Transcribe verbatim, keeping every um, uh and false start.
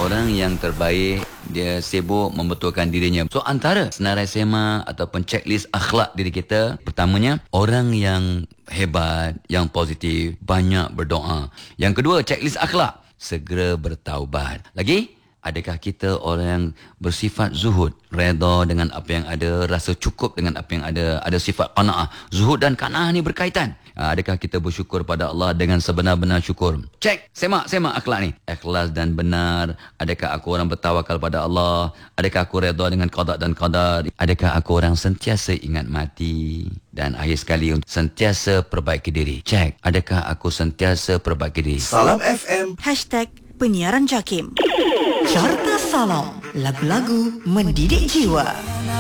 Orang yang terbaik, dia sibuk membetulkan dirinya. So antara senarai sema ataupun checklist akhlak diri kita, pertamanya orang yang hebat, yang positif, banyak berdoa. Yang kedua, checklist akhlak, segera bertaubat. Lagi, adakah kita orang yang bersifat zuhud, redha dengan apa yang ada, rasa cukup dengan apa yang ada, ada sifat qanaah. Zuhud dan qanaah ni berkaitan. Adakah kita bersyukur pada Allah dengan sebenar-benar syukur? Cek, semak, semak akhlak ni. Ikhlas dan benar. Adakah aku orang bertawakal pada Allah? Adakah aku redha dengan qada dan qadar? Adakah aku orang sentiasa ingat mati? Dan akhir sekali, sentiasa perbaiki diri. Cek, adakah aku sentiasa perbaiki diri? Salam F M. Hashtag Penyiaran Jakim. Carta Salam. Lagu-lagu mendidik jiwa.